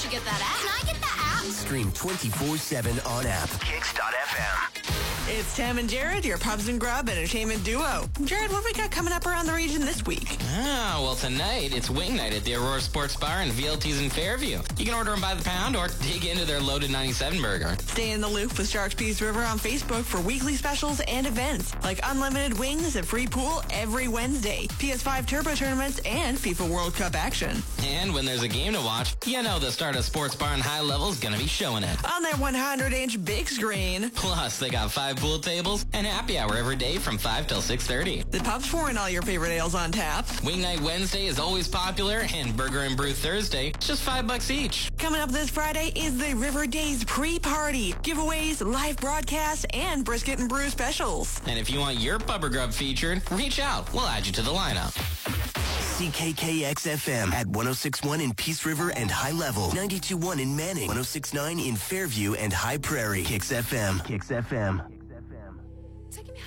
should get that app. Can I get that app? Stream 24/7 on app. Kicks.fm. It's Tam and Jared, your Pubs and Grub entertainment duo. Jared, what we got coming up around the region this week? Well, tonight it's wing night at the Aurora Sports Bar and VLT's in Fairview. You can order them by the pound or dig into their loaded 97 burger. Stay in the loop with Sharks Peace River on Facebook for weekly specials and events, like unlimited wings and free pool every Wednesday, PS5 Turbo tournaments, and FIFA World Cup action. And when there's a game to watch, you know the Stardust Sports Bar and High Level is going to be showing it. On their 100-inch big screen. Plus, they got 5 pool tables and happy hour every day from 5 till 6:30. The pub's pouring all your favorite ales on tap. Wing Night Wednesday is always popular, and Burger and Brew Thursday, just $5 each. Coming up this Friday is the River Days pre-party. Giveaways, live broadcasts, and brisket and brew specials. And if you want your pub or grub featured, reach out. We'll add you to the lineup. CKKX-FM at 106.1 in Peace River and High Level. 92.1 in Manning. 106.9 in Fairview and High Prairie. Kicks FM. Kicks FM.